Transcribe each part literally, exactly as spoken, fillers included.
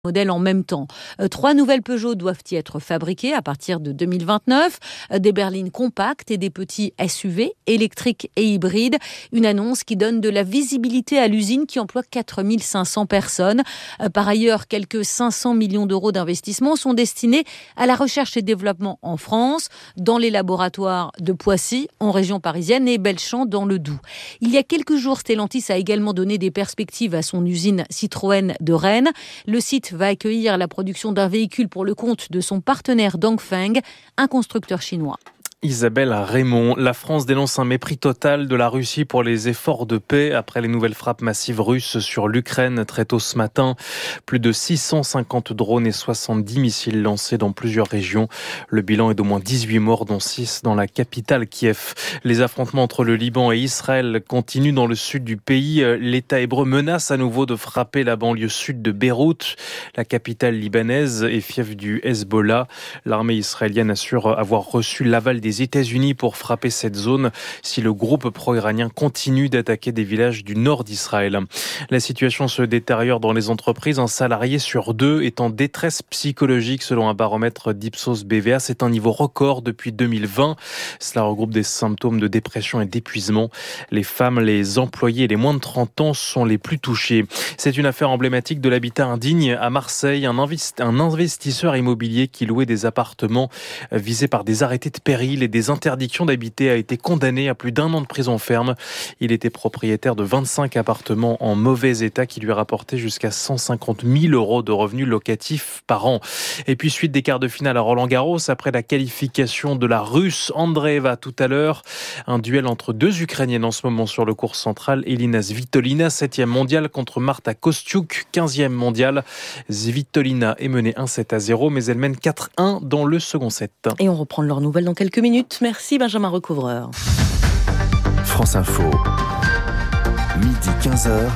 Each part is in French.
modèles en même temps. Euh, trois nouvelles Peugeot doivent y être fabriquées à partir de deux mille vingt-neuf. Euh, des berlines compactes et des petits S U V électriques et hybrides. Une annonce qui donne de la visibilité à l'usine qui emploie quatre mille cinq cents personnes. Euh, par ailleurs, quelques cinq cents millions d'euros d'investissement sont destinés à la recherche et développement en France, dans les laboratoires de Poissy, en région parisienne, et Belchamp, dans le Doubs. Il y a quelques jours, Stellantis a également donné des perspectives à son usine Citroën de Rennes. Le site va accueillir la production d'un véhicule pour le compte de son partenaire Dongfeng, un constructeur chinois. Isabelle Raymond, la France dénonce un mépris total de la Russie pour les efforts de paix après les nouvelles frappes massives russes sur l'Ukraine très tôt ce matin. Plus de six cent cinquante drones et soixante-dix missiles lancés dans plusieurs régions. Le bilan est d'au moins dix-huit morts, dont six dans la capitale Kiev. Les affrontements entre le Liban et Israël continuent dans le sud du pays. L'État hébreu menace à nouveau de frapper la banlieue sud de Beyrouth, la capitale libanaise et fief du Hezbollah. L'armée israélienne assure avoir reçu l'aval des des États-Unis pour frapper cette zone si le groupe pro-iranien continue d'attaquer des villages du nord d'Israël. La situation se détériore dans les entreprises. Un salarié sur deux est en détresse psychologique selon un baromètre d'Ipsos B V A. C'est un niveau record depuis deux mille vingt. Cela regroupe des symptômes de dépression et d'épuisement. Les femmes, les employés et les moins de trente ans sont les plus touchés. C'est une affaire emblématique de l'habitat indigne à Marseille. Un investisseur immobilier qui louait des appartements visés par des arrêtés de péril et des interdictions d'habiter a été condamné à plus d'un an de prison ferme. Il était propriétaire de vingt-cinq appartements en mauvais état qui lui rapportaient jusqu'à cent cinquante mille euros de revenus locatifs par an. Et puis suite des quarts de finale à Roland-Garros, après la qualification de la Russe Andreeva tout à l'heure, un duel entre deux Ukrainiennes en ce moment sur le court central. Elina Svitolina, septième mondiale, contre Marta Kostyuk, quinzième mondiale. Svitolina est menée un sept à zéro, mais elle mène quatre un dans le second set. Et on reprend leurs nouvelles dans quelques minutes. Merci Benjamin Recouvreur. France Info, midi quinze heures.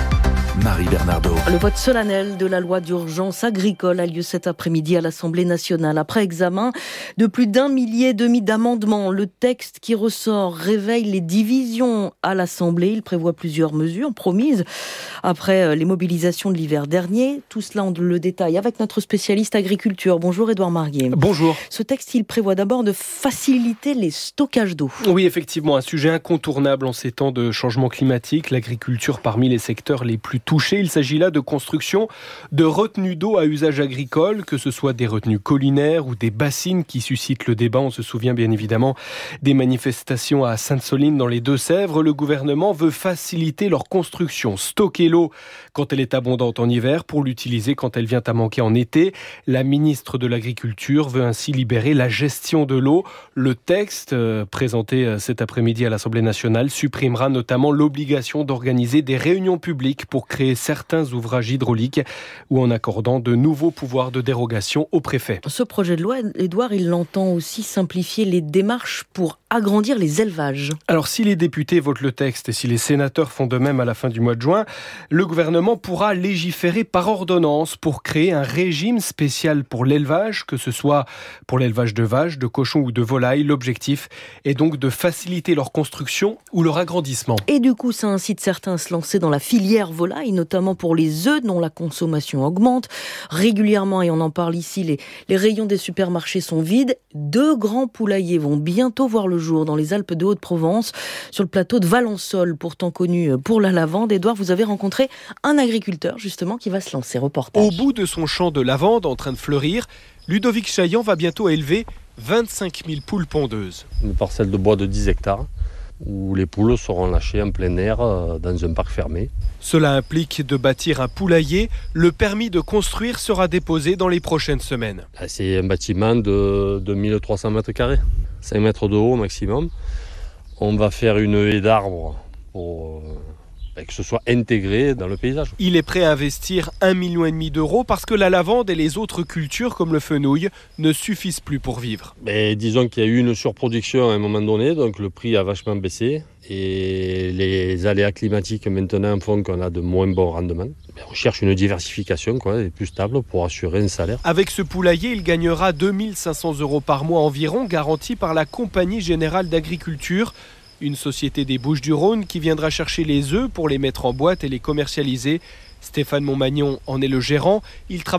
Marie Bernardo. Le vote solennel de la loi d'urgence agricole a lieu cet après-midi à l'Assemblée nationale. Après examen de plus d'un millier et demi d'amendements, le texte qui ressort réveille les divisions à l'Assemblée. Il prévoit plusieurs mesures promises après les mobilisations de l'hiver dernier. Tout cela on le détaille avec notre spécialiste agriculture. Bonjour Édouard Marguet. Bonjour. Ce texte, il prévoit d'abord de faciliter les stockages d'eau. Oui, effectivement, un sujet incontournable en ces temps de changement climatique. L'agriculture parmi les secteurs les plus touché. Il s'agit là de construction de retenues d'eau à usage agricole, que ce soit des retenues collinaires ou des bassines qui suscitent le débat. On se souvient bien évidemment des manifestations à Sainte-Soline dans les Deux-Sèvres. Le gouvernement veut faciliter leur construction, stocker l'eau quand elle est abondante en hiver pour l'utiliser quand elle vient à manquer en été. La ministre de l'Agriculture veut ainsi libérer la gestion de l'eau. Le texte euh, présenté euh, cet après-midi à l'Assemblée nationale supprimera notamment l'obligation d'organiser des réunions publiques pour créer certains ouvrages hydrauliques ou en accordant de nouveaux pouvoirs de dérogation au préfet. Ce projet de loi, Édouard, il entend aussi simplifier les démarches pour agrandir les élevages. Alors si les députés votent le texte et si les sénateurs font de même à la fin du mois de juin, le gouvernement pourra légiférer par ordonnance pour créer un régime spécial pour l'élevage, que ce soit pour l'élevage de vaches, de cochons ou de volailles. L'objectif est donc de faciliter leur construction ou leur agrandissement. Et du coup, ça incite certains à se lancer dans la filière volaille, notamment pour les œufs dont la consommation augmente régulièrement, et on en parle ici, les, les rayons des supermarchés sont vides. Deux grands poulaillers vont bientôt voir le jour dans les Alpes de Haute-Provence, sur le plateau de Valensole, pourtant connu pour la lavande. Édouard, vous avez rencontré un agriculteur justement qui va se lancer. Reportage. Au bout de son champ de lavande en train de fleurir, Ludovic Chaillan va bientôt élever vingt-cinq mille poules pondeuses. Une parcelle de bois de dix hectares où les poules seront lâchées en plein air dans un parc fermé. Cela implique de bâtir un poulailler. Le permis de construire sera déposé dans les prochaines semaines. C'est un bâtiment de deux mille trois cents mètres carrés, cinq mètres de haut maximum. On va faire une haie d'arbres pour que ce soit intégré dans le paysage. Il est prêt à investir un million et demi d'euros parce que la lavande et les autres cultures comme le fenouil ne suffisent plus pour vivre. Mais disons qu'il y a eu une surproduction à un moment donné, donc le prix a vachement baissé et les aléas climatiques maintenant font qu'on a de moins bons rendements. On cherche une diversification quoi, et plus stable pour assurer un salaire. Avec ce poulailler, il gagnera deux mille cinq cents euros par mois environ, garantis par la Compagnie Générale d'Agriculture. Une société des Bouches-du-Rhône qui viendra chercher les œufs pour les mettre en boîte et les commercialiser. Stéphane Montmagnon en est le gérant. Il travaille